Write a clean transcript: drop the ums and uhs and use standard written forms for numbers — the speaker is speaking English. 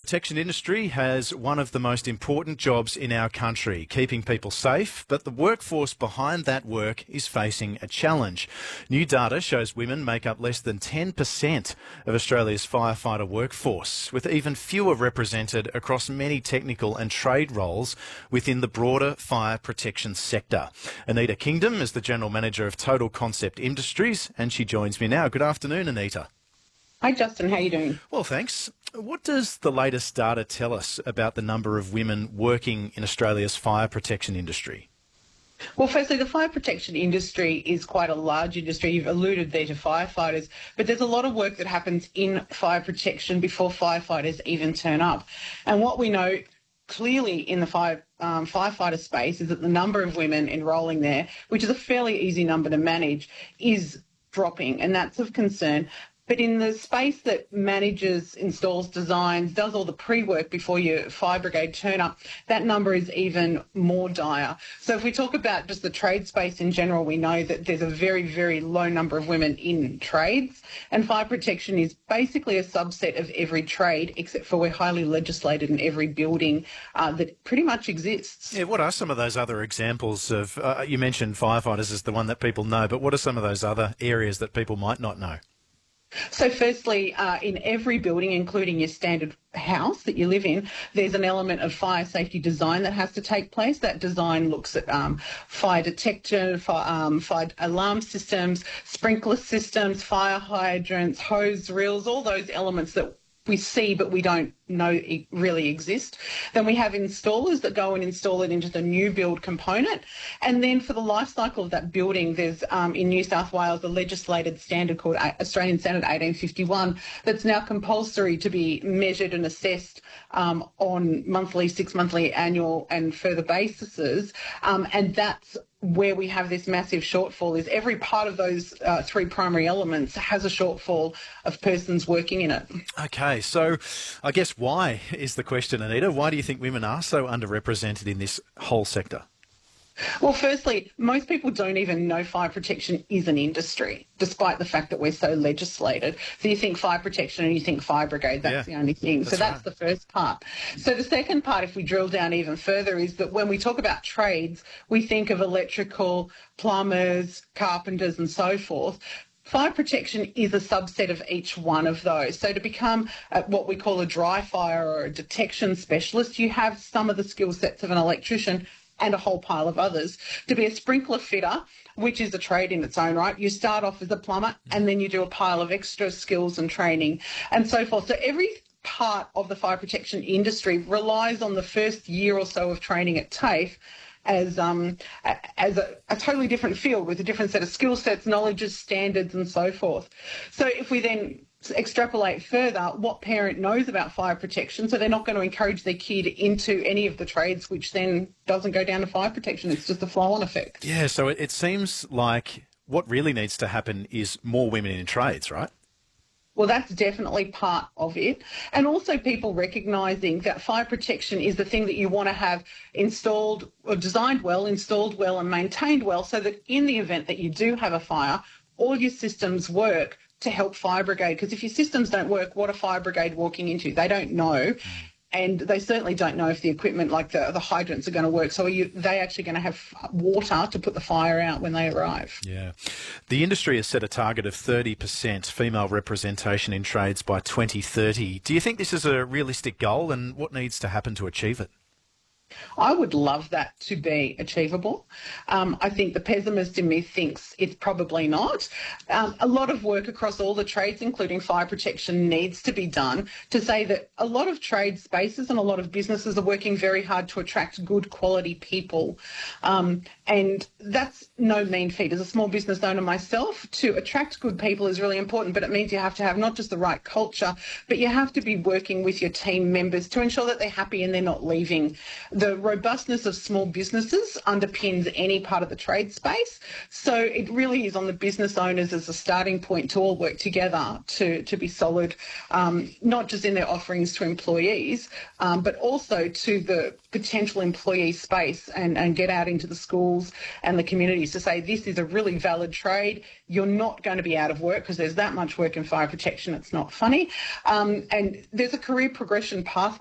protection industry has one of the most important jobs in our country, keeping people safe, but the workforce behind that work is facing a challenge. New data shows women make up less than 10% of Australia's firefighter workforce, with even fewer represented across many technical and trade roles within the broader fire protection sector. Anita Kingdom is the General Manager of Total Concept Industries, and she joins me now. Good afternoon, Anita. Hi Justin, how are you doing? Well, thanks. What does the latest data tell us about the number of women working in Australia's fire protection industry? Well, firstly, the fire protection industry is quite a large industry. You've alluded there to firefighters, but there's a lot of work that happens in fire protection before firefighters even turn up. And what we know clearly in the firefighter space is that the number of women enrolling there, which is a fairly easy number to manage, is dropping, and that's of concern. But in the space that manages, installs, designs, does all the pre-work before your fire brigade turn up, that number is even more dire. So if we talk about just the trade space in general, we know that there's a very, very low number of women in trades, and fire protection is basically a subset of every trade, except for we're highly legislated in every building that pretty much exists. Yeah, what are some of those other examples of, you mentioned firefighters as the one that people know, but what are some of those other areas that people might not know? So firstly, in every building, including your standard house that you live in, there's an element of fire safety design that has to take place. That design looks at fire detection, fire alarm systems, sprinkler systems, fire hydrants, hose reels, all those elements that we see but we don't know it really exist. Then we have installers that go and install it into the new build component. And then for the life cycle of that building, there's in New South Wales a legislated standard called Australian Standard 1851 that's now compulsory to be measured and assessed on monthly, 6 monthly, annual and further bases. And that's where we have this massive shortfall, is every part of those three primary elements has a shortfall of persons working in it. Okay, so I guess why is the question, Anita? Why do you think women are so underrepresented in this whole sector? Well, firstly, most people don't even know fire protection is an industry, despite the fact that we're so legislated. So you think fire protection and you think fire brigade, that's the only thing. So that's the first part. So the second part, if we drill down even further, is that when we talk about trades, we think of electrical, plumbers, carpenters and so forth. Fire protection is a subset of each one of those. So to become what we call a dry fire or a detection specialist, you have some of the skill sets of an electrician and a whole pile of others. To be a sprinkler fitter, which is a trade in its own right, you start off as a plumber and then you do a pile of extra skills and training and so forth. So every part of the fire protection industry relies on the first year or so of training at TAFE as a totally different field with a different set of skill sets, knowledges, standards and so forth. So if we then extrapolate further, what parent knows about fire protection, so they're not going to encourage their kid into any of the trades, which then doesn't go down to fire protection. It's just a flow-on effect. Yeah, so it seems like what really needs to happen is more women in trades, right? Well, that's definitely part of it. And also people recognising that fire protection is the thing that you want to have installed or designed well, installed well and maintained well, so that in the event that you do have a fire, all your systems work to help fire brigade. Because if your systems don't work, what are fire brigade walking into? They don't know. And they certainly don't know if the equipment like the hydrants are going to work. So are they actually going to have water to put the fire out when they arrive? Yeah. The industry has set a target of 30% female representation in trades by 2030. Do you think this is a realistic goal, and what needs to happen to achieve it? I would love that to be achievable. I think the pessimist in me thinks it's probably not. A lot of work across all the trades, including fire protection, needs to be done to say that a lot of trade spaces and a lot of businesses are working very hard to attract good quality people. And that's no mean feat. As a small business owner myself, to attract good people is really important, but it means you have to have not just the right culture, but you have to be working with your team members to ensure that they're happy and they're not leaving. The robustness of small businesses underpins any part of the trade space. So it really is on the business owners as a starting point to all work together to be solid, not just in their offerings to employees, but also to the potential employee space and get out into the schools and the communities to say this is a really valid trade. You're not going to be out of work because there's that much work in fire protection. It's not funny. And there's a career progression pathway